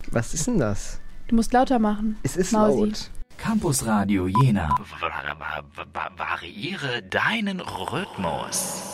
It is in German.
Was ist denn das? Du musst lauter machen. Es ist Mausi. laut. Campus Radio Jena. Variiere deinen Rhythmus.